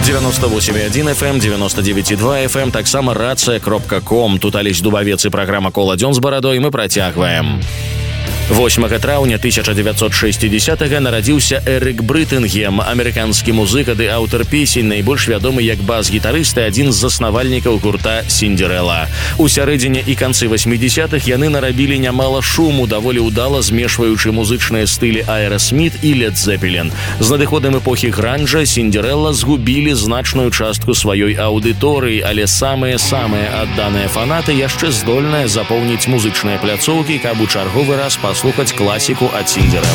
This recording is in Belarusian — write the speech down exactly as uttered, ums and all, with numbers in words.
девяносто восемь и один эф эм, девяносто девять и два эф эм, таксама рация кропка ком. Тут Алесь Дубавец і праграма «Кола дзён з барадой» мы працягваем. восьмага траўня тысяча девятьсот шестидесятого нарадзіўся Эрик Брытынгем, амерыканскі музыка ды аўтар песень, найбольш вядомы як бас-гітарыст і адзін з заснавальнікаў гурта «Синдерелла». У сярэдзіне і канцы восьмидесятых яны нарабілі нямала шуму, даволі ўдала змешваючы музычныя стылі Аэрасміт і Лед Зеппелін. З надыходам эпохі гранжа «Синдерелла» згубілі значную частку сваёй аўдыторыі, але самыя-самыя адданыя фанаты яшчэ здольныя запоўніць музычныя пляцоўкі, каб у чарговы раз паслухаць класіку ад «Синдерелла».